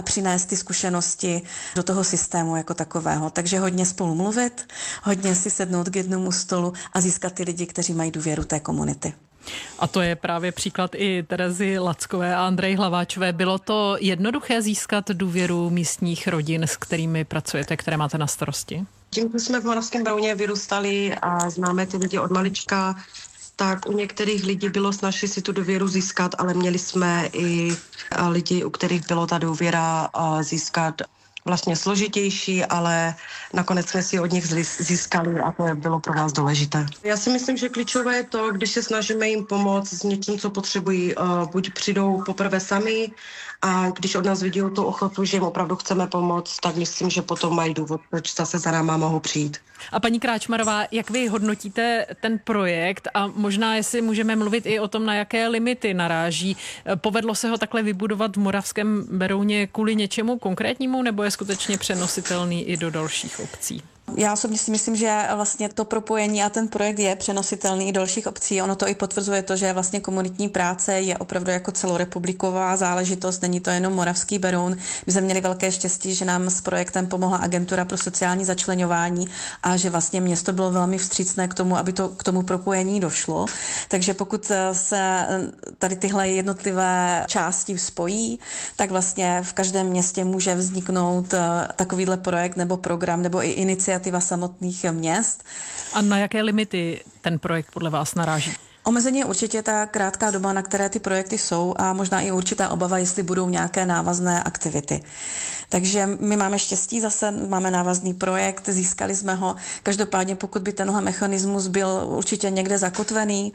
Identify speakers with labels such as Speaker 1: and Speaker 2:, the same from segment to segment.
Speaker 1: přinést ty zkušenosti do toho systému jako takového. Takže hodně spolu mluvit, hodně si sednout k jednomu stolu a získat ty lidi, kteří mají důvěru té komunity.
Speaker 2: A to je právě příklad i Terezy Lackové a Andreji Hlaváčové. Bylo to jednoduché získat důvěru místních rodin, s kterými pracujete, které máte na starosti?
Speaker 3: Tím, že jsme v Moravském Berouně vyrůstali a známe ty lidi od malička, tak u některých lidí bylo snažší si tu důvěru získat, ale měli jsme i lidi, u kterých bylo ta důvěra získat vlastně složitější, ale nakonec jsme si od nich získali a to bylo pro nás důležité. Já si myslím, že klíčové je to, když se snažíme jim pomoct s něčím, co potřebují, buď přijdou poprvé sami a když od nás vidí tu ochotu, že jim opravdu chceme pomoct, tak myslím, že potom mají důvod, proč zase za náma mohou přijít.
Speaker 2: A paní Kráčmarová, jak vy hodnotíte ten projekt a možná jestli můžeme mluvit i o tom, na jaké limity naráží? Povedlo se ho takhle vybudovat v Moravském Berouně kvůli něčemu konkrétnímu, nebo je skutečně přenositelný i do dalších obcí?
Speaker 1: Já osobně si myslím, že vlastně to propojení a ten projekt je přenositelný i do dalších obcí. Ono to i potvrzuje to, že vlastně komunitní práce je opravdu jako celorepubliková záležitost, není to jenom Moravský Beroun. My jsme měli velké štěstí, že nám s projektem pomohla Agentura pro sociální začleňování a že vlastně město bylo velmi vstřícné k tomu, aby to k tomu propojení došlo. Takže pokud se tady tyhle jednotlivé části spojí, tak vlastně v každém městě může vzniknout takovýhle projekt nebo program nebo i iniciativa samotných měst.
Speaker 2: A na jaké limity ten projekt podle vás naráží?
Speaker 1: Omezení je určitě ta krátká doba, na které ty projekty jsou a možná i určitá obava, jestli budou nějaké návazné aktivity. Takže my máme štěstí, zase máme návazný projekt, získali jsme ho. Každopádně pokud by tenhle mechanismus byl určitě někde zakotvený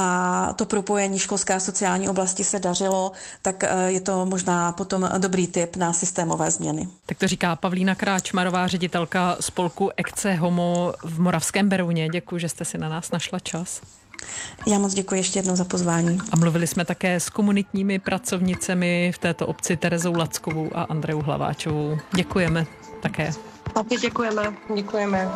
Speaker 1: a to propojení školské a sociální oblasti se dařilo, tak je to možná potom dobrý tip na systémové změny.
Speaker 2: Tak to říká Pavlína Kráčmarová, ředitelka spolku Ecce Homo v Moravském Berouně. Děkuji, že jste si na nás našla čas.
Speaker 1: Já moc děkuji ještě jednou za pozvání.
Speaker 2: A mluvili jsme také s komunitními pracovnicemi v této obci Terezou Lackovou a Andreou Hlaváčovou. Děkujeme také.
Speaker 3: Taky děkujeme.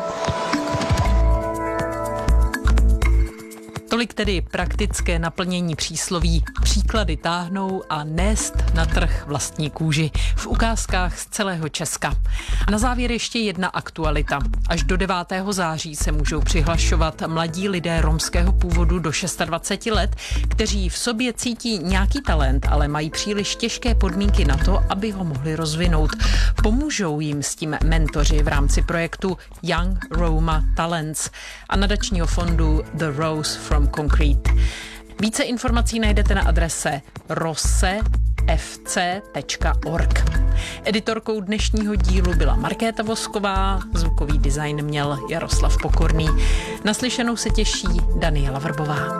Speaker 2: Tolik tedy praktické naplnění přísloví příklady táhnou a nést na trh vlastní kůži v ukázkách z celého Česka. Na závěr ještě jedna aktualita. Až do 9. září se můžou přihlašovat mladí lidé romského původu do 26 let, kteří v sobě cítí nějaký talent, ale mají příliš těžké podmínky na to, aby ho mohli rozvinout. Pomůžou jim s tím mentoři v rámci projektu Young Roma Talents a nadačního fondu The Rose from Concrete. Více informací najdete na adrese rosefc.org. Editorkou dnešního dílu byla Markéta Vosková, zvukový design měl Jaroslav Pokorný. Naslyšenou se těší Daniela Vrbová.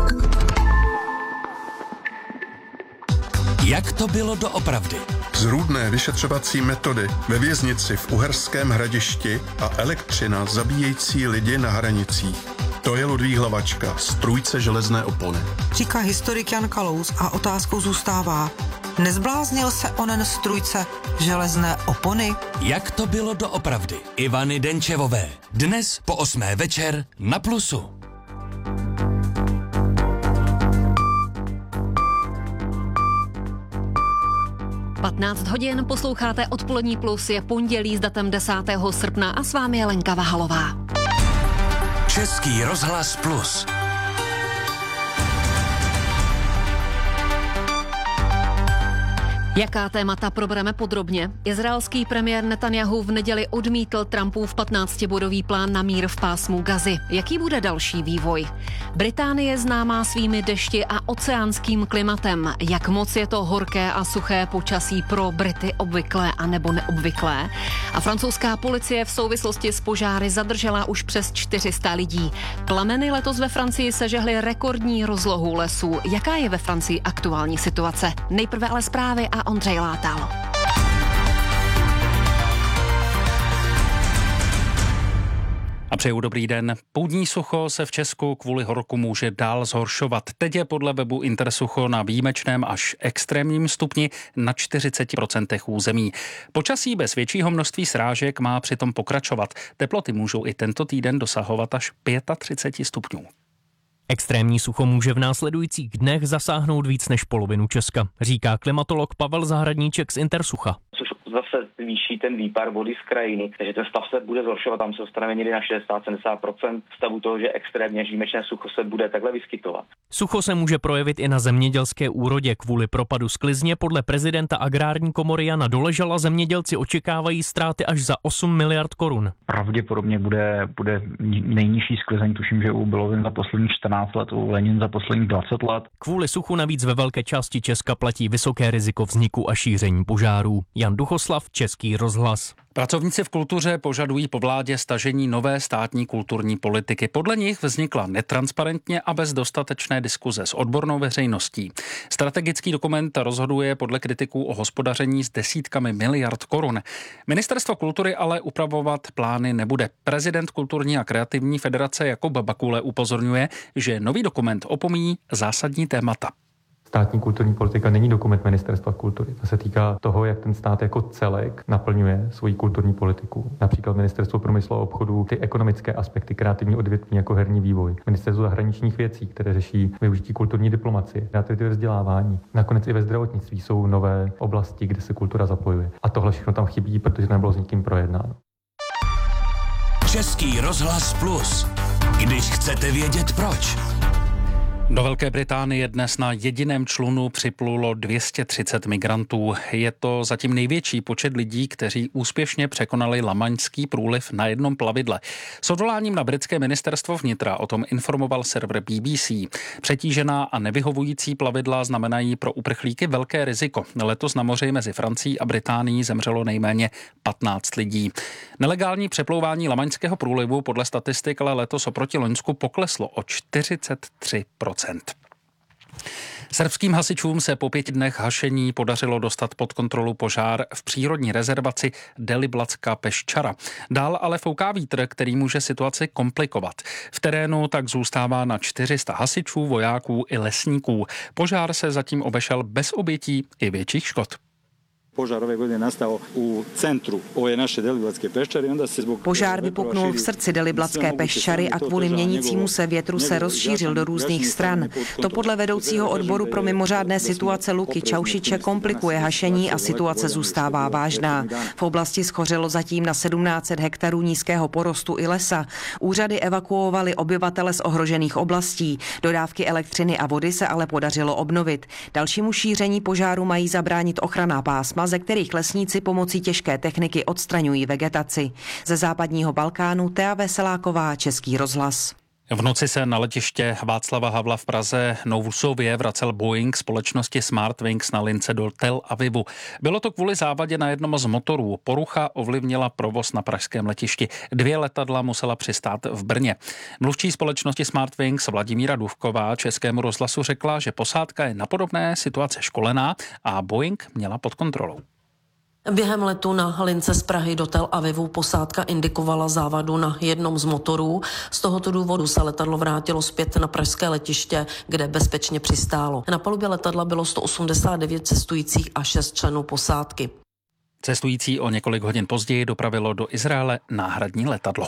Speaker 4: Jak to bylo doopravdy?
Speaker 5: Zrůdné vyšetřovací metody ve věznici v Uherském Hradišti a elektřina zabíjející lidi na hranicích. To je Ludvík Hlavačka, strůjce železné opony.
Speaker 6: Říká historik Jan Kalous a otázkou zůstává, nezbláznil se onen strůjce železné opony?
Speaker 4: Jak to bylo doopravdy? Ivany Denčevové. Dnes po 8. večer na Plusu.
Speaker 7: 15 hodin posloucháte Odpolední plus, je pondělí s datem 10. srpna a s vámi je Lenka Vahalová.
Speaker 4: Český rozhlas Plus.
Speaker 7: Jaká témata probereme podrobně? Izraelský premiér Netanjahu v neděli odmítl Trumpův 15-bodový plán na mír v pásmu Gazy. Jaký bude další vývoj? Británie známá svými dešti a oceánským klimatem. Jak moc je to horké a suché počasí pro Brity obvyklé a nebo neobvyklé? A francouzská policie v souvislosti s požáry zadržela už přes 400 lidí. Plameny letos ve Francii sežehly rekordní rozlohu lesů. Jaká je ve Francii aktuální situace? Nejprve ale zprávy a Ondřej Látal.
Speaker 8: A přeju dobrý den. Poudní sucho se v Česku kvůli horku může dál zhoršovat. Teď je podle webu Intersucho na výjimečném až extrémním stupni na 40% území. Počasí bez většího množství srážek má přitom pokračovat. Teploty můžou i tento týden dosahovat až 35 stupňů.
Speaker 9: Extrémní sucho může v následujících dnech zasáhnout víc než polovinu Česka, říká klimatolog Pavel Zahradníček z Intersucha.
Speaker 10: Což zase zvýší ten výpar vody z krajiny, takže ten stav se bude zhoršovat, tam se dostaneme někdy na 60-70% stavu toho, že extrémně výjimečné sucho se bude takhle vyskytovat.
Speaker 9: Sucho se může projevit i na zemědělské úrodě. Kvůli propadu sklizně podle prezidenta Agrární komory Jana Doležala zemědělci očekávají ztráty až za 8 miliard korun.
Speaker 11: Pravděpodobně bude nejnižší sklizeň, tuším, že u Bilovin za posledních 14 let, u Lenin za posledních 20 let.
Speaker 9: Kvůli suchu navíc ve velké části Česka platí vysoké riziko vzniku a šíření požárů. Jan Duchoslav, Český rozhlas.
Speaker 8: Pracovníci v kultuře požadují po vládě stažení nové státní kulturní politiky. Podle nich vznikla netransparentně a bez dostatečné diskuze s odbornou veřejností. Strategický dokument rozhoduje podle kritiků o hospodaření s desítkami miliard korun. Ministerstvo kultury ale upravovat plány nebude. Prezident Kulturní a kreativní federace Jakub Bakule upozorňuje, že nový dokument opomíjí zásadní témata.
Speaker 12: Státní kulturní politika není dokument Ministerstva kultury. To se týká toho, jak ten stát jako celek naplňuje svoji kulturní politiku. Například Ministerstvo průmyslu a obchodu, ty ekonomické aspekty, kreativní odvětví jako herní vývoj. Ministerstvo zahraničních věcí, které řeší využití kulturní diplomacie, kreativity ve vzdělávání. Nakonec i ve zdravotnictví jsou nové oblasti, kde se kultura zapojuje. A tohle všechno tam chybí, protože to nebylo s nikým projednáno.
Speaker 4: Český rozhlas Plus. Když chcete vědět proč. Do Velké Británie dnes na jediném člunu připlulo 230 migrantů. Je to zatím největší počet lidí, kteří úspěšně překonali Lamaňský průliv na jednom plavidle. S odvoláním na britské ministerstvo vnitra o tom informoval server BBC. Přetížená a nevyhovující plavidla znamenají pro uprchlíky velké riziko. Letos na moři mezi Francií a Británií zemřelo nejméně 15 lidí. Nelegální přeplouvání Lamaňského průlivu podle statistik ale letos oproti loňsku pokleslo o 43%. Srbským hasičům se po 5 dnech hašení podařilo dostat pod kontrolu požár v přírodní rezervaci Deliblatská Peščara. Dál ale fouká vítr, který může situaci komplikovat. V terénu tak zůstává na 400 hasičů, vojáků i lesníků. Požár se zatím obešel bez obětí i větších škod.
Speaker 13: Požár ove godine nastao u centru ove naše Deliblatske peščary, onda se zbog
Speaker 14: Požár vypuknul v srdci Deliblatské peščary a kvůli měnícímu se větru se rozšířil do různých stran. To podle vedoucího odboru pro mimořádné situace Luky Čaušiče komplikuje hašení a situace zůstává vážná. V oblasti schořelo zatím na 1700 hektarů nízkého porostu i lesa. Úřady evakuovaly obyvatele z ohrožených oblastí. Dodávky elektřiny a vody se ale podařilo obnovit. Dalšímu šíření požáru mají zabránit ochranná pásma, ze kterých lesníci pomocí těžké techniky odstraňují vegetaci. Ze západního Balkánu Tea Veseláková, Český rozhlas.
Speaker 8: V noci se na letiště Václava Havla v Praze nouzově vracel Boeing společnosti Smartwings na lince do Tel Avivu. Bylo to kvůli závadě na jednom z motorů. Porucha ovlivnila provoz na pražském letišti. 2 letadla musela přistát v Brně. Mluvčí společnosti Smartwings Vladimíra Duvková Českému rozhlasu řekla, že posádka je na podobné situace školená a Boeing měla pod kontrolou.
Speaker 15: Během letu na lince z Prahy do Tel Avivu posádka indikovala závadu na jednom z motorů. Z tohoto důvodu se letadlo vrátilo zpět na pražské letiště, kde bezpečně přistálo. Na palubě letadla bylo 189 cestujících a 6 členů posádky.
Speaker 8: Cestující o několik hodin později dopravilo do Izraele náhradní letadlo.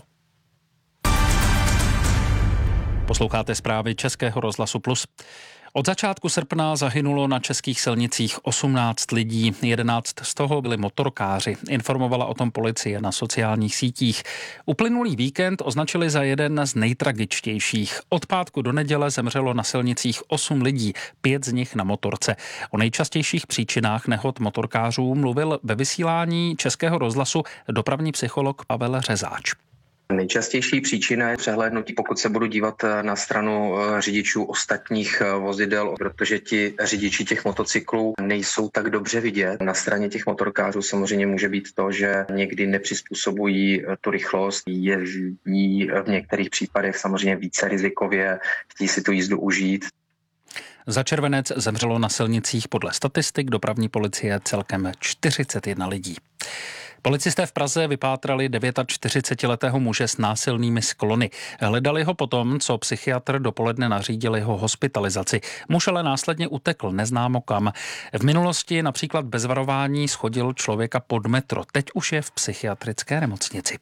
Speaker 8: Posloucháte zprávy Českého rozhlasu Plus. Od začátku srpna zahynulo na českých silnicích 18 lidí, 11 z toho byli motorkáři. Informovala o tom policie na sociálních sítích. Uplynulý víkend označili za jeden z nejtragičtějších. Od pátku do neděle zemřelo na silnicích 8 lidí, 5 z nich na motorce. O nejčastějších příčinách nehod motorkářů mluvil ve vysílání Českého rozhlasu dopravní psycholog Pavel Řezáč.
Speaker 16: Nejčastější příčina je přehlédnutí, pokud se budu dívat na stranu řidičů ostatních vozidel, protože ti řidiči těch motocyklů nejsou tak dobře vidět. Na straně těch motorkářů samozřejmě může být to, že někdy nepřizpůsobují tu rychlost, jezdí v některých případech samozřejmě více rizikově, chtějí si tu jízdu užít.
Speaker 8: Za červenec zemřelo na silnicích podle statistik dopravní policie celkem 41 lidí. Policisté v Praze vypátrali 49letého muže s násilnými sklony. Hledali ho potom, co psychiatr dopoledne nařídil jeho hospitalizaci. Muž ale následně utekl neznámo kam. V minulosti například bez varování shodil člověka pod metro. Teď už je v psychiatrické nemocnici.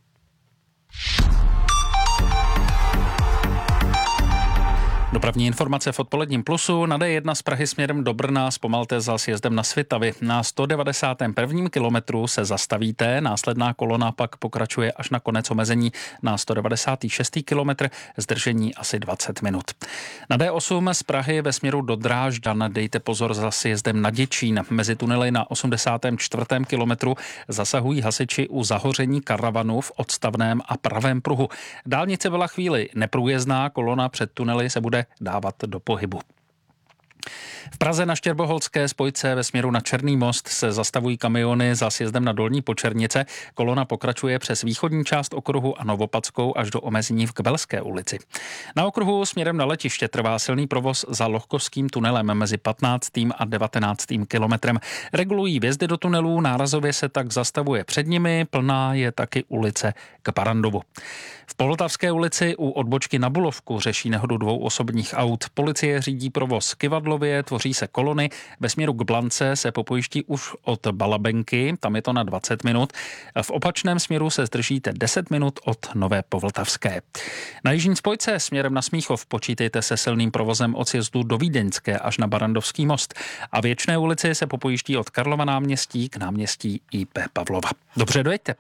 Speaker 4: Dopravní informace v odpoledním plusu. Na D1 z Prahy směrem do Brna zpomalte za sjezdem na Svitavy. Na 191. kilometru se zastavíte, následná kolona pak pokračuje až na konec omezení na 196. kilometr, zdržení asi 20 minut. Na D8 z Prahy ve směru do Drážďan dejte pozor za sjezdem na Děčín. Mezi tunely na 84. kilometru zasahují hasiči u zahoření karavanu v odstavném a pravém pruhu. Dálnice byla chvíli neprůjezdná, kolona před tunely se bude dávat do pohybu. V Praze na Štěrboholské spojce ve směru na Černý most se zastavují kamiony za sjezdem na Dolní Počernice. Kolona pokračuje přes východní část okruhu a Novopadskou až do omezení v Kbelské ulici. Na okruhu směrem na letiště trvá silný provoz za Lohkovským tunelem mezi 15. a 19. kilometrem. Regulují vjezdy do tunelů, nárazově se tak zastavuje před nimi, plná je taky ulice k Parandovu. V Poltavské ulici u odbočky na Bulovku řeší nehodu 2 osobních aut. Policie řídí provoz k Ivadlově, tvoří se kolony. Ve směru k Blance se popojíždí už od Balabenky, tam je to na 20 minut. V opačném směru se zdržíte 10 minut od Nové Povltavské. Na jižní spojce směrem na Smíchov počítejte se silným provozem od sjezdu do Vídeňské až na Barandovský most. A Věčné ulici se popojíždí od Karlova náměstí k náměstí IP Pavlova. Dobře, dojeďte.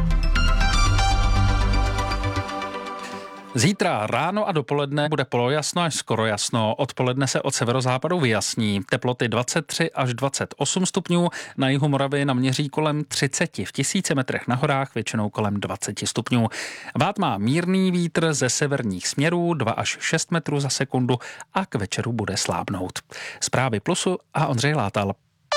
Speaker 4: Zítra ráno a dopoledne bude polojasno až skoro jasno. Odpoledne se od severozápadu vyjasní. Teploty 23 až 28 stupňů. Na jihu Moravy naměří kolem 30. V 1000 metrech na horách většinou kolem 20 stupňů. Vád má mírný vítr ze severních směrů 2 až 6 metrů za sekundu a k večeru bude slábnout. Zprávy Plusu a Ondřej Látal.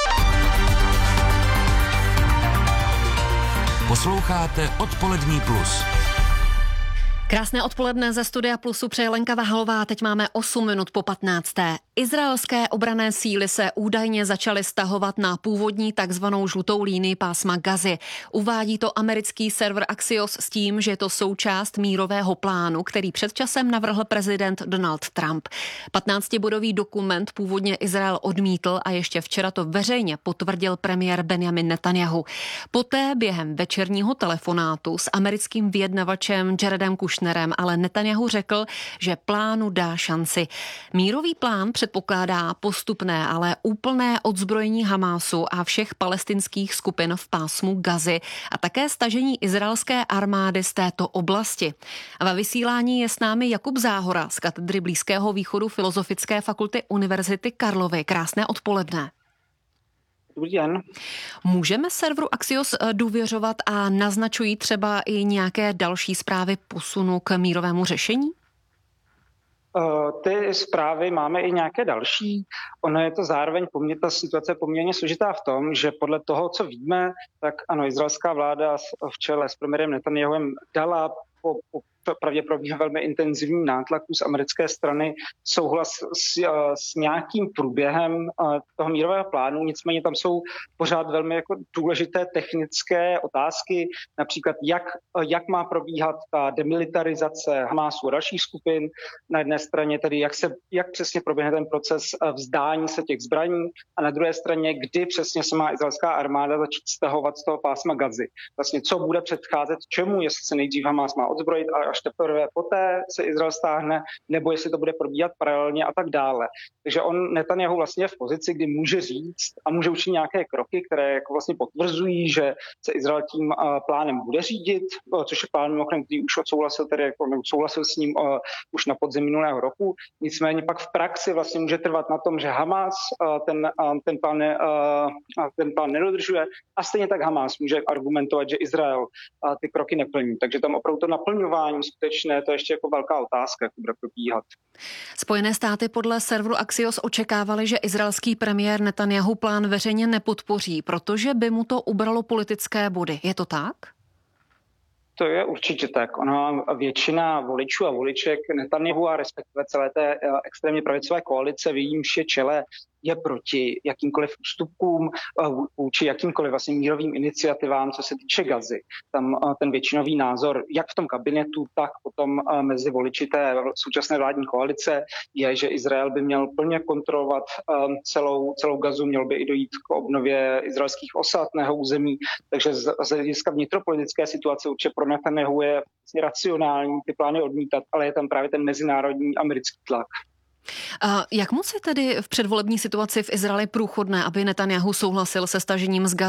Speaker 17: Posloucháte Odpolední plus.
Speaker 7: Krásné odpoledne ze Studia Plusu přeje Lenka Vahalová. Teď máme 8 minut po 15. Izraelské obranné síly se údajně začaly stahovat na původní takzvanou žlutou línii pásma Gazy. Uvádí to americký server Axios s tím, že je to součást mírového plánu, který před časem navrhl prezident Donald Trump. 15bodový dokument původně Izrael odmítl a ještě včera to veřejně potvrdil premiér Benjamin Netanjahu. Poté během večerního telefonátu s americkým vyjednavačem Jaredem Kushnerem ale Netanjahu řekl, že plánu dá šanci. Mírový plán předpokládá postupné, ale úplné odzbrojení Hamásu a všech palestinských skupin v pásmu Gazy a také stažení izraelské armády z této oblasti. A ve vysílání je s námi Jakub Záhora z katedry Blízkého východu Filozofické fakulty Univerzity Karlovy. Krásné odpoledne.
Speaker 18: Dobrý den.
Speaker 7: Můžeme serveru Axios důvěřovat a naznačují třeba i nějaké další zprávy posunu k mírovému řešení?
Speaker 18: Ty zprávy máme i nějaké další. Ono je to zároveň ta situace je poměrně složitá v tom, že podle toho, co víme, tak ano, izraelská vláda v čele s premiérem Netanjahuem dala po pravděpodobně velmi intenzivním nátlaku z americké strany souhlas s nějakým průběhem toho mírového plánu, nicméně tam jsou pořád velmi jako důležité technické otázky, například jak má probíhat ta demilitarizace Hamásu a dalších skupin, na jedné straně tedy jak přesně proběhne ten proces vzdání se těch zbraní a na druhé straně, kdy přesně se má izraelská armáda začít stahovat z toho pásma Gazy. Vlastně co bude předcházet čemu, jestli se nejdřív Hamás má odzbrojit a až teprve poté se Izrael stáhne, nebo jestli to bude probíhat paralelně a tak dále. Takže Netanjahu vlastně je v pozici, kdy může říct a může učinit nějaké kroky, které jako vlastně potvrzují, že se Izrael tím plánem bude řídit, což je plán, který už odsouhlasil, tedy jako souhlasil s ním už na podzim minulého roku. Nicméně pak v praxi vlastně může trvat na tom, že Hamás ten plán nedodržuje a stejně tak Hamás může argumentovat, že Izrael ty kroky neplní. Takže tam opravdu to naplňování skutečné, to je ještě jako velká otázka, jak bude probíhat.
Speaker 7: Spojené státy podle serveru Axios očekávaly, že izraelský premiér Netanjahu plán veřejně nepodpoří, protože by mu to ubralo politické body. Je to tak?
Speaker 18: To je určitě tak. Ona většina voličů a voliček Netanjahu a respektive celé té extrémně pravicové koalice, v jejímž je čele, je proti jakýmkoliv ústupkům vůči jakýmkoliv vlastně mírovým iniciativám, co se týče Gazy. Tam ten většinový názor, jak v tom kabinetu, tak potom mezi voliči té současné vládní koalice je, že Izrael by měl plně kontrolovat celou Gazu, měl by i dojít k obnově izraelských osad na jeho území. Takže z hlediska vnitropolitické situace určitě pro Netanjahu je racionální ty plány odmítat, ale je tam právě ten mezinárodní americký tlak.
Speaker 7: Jak moc je tedy v předvolební situaci v Izraeli průchodné, aby Netanjahu souhlasil se stažením z Gazy?